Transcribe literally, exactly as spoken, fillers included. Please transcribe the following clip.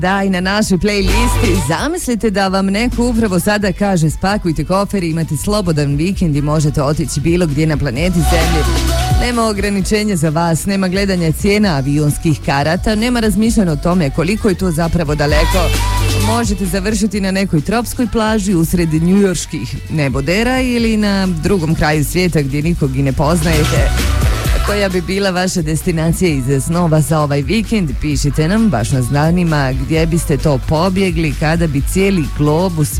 Da, i na našoj playlisti. Zamislite da vam neko upravo sada kaže spakujte kofer i imate slobodan vikend i možete otići bilo gdje na planeti Zemlji. Nema ograničenja za vas, nema gledanja cijena avionskih karata, nema razmišljanja o tome koliko je to zapravo daleko. Možete završiti na nekoj tropskoj plaži usred njujorških nebodera ili na drugom kraju svijeta gdje nikog i ne poznajete. Koja bi bila vaša destinacija iz snova za ovaj vikend? Pišite nam, baš nas zanima gdje biste to pobjegli kada bi cijeli globus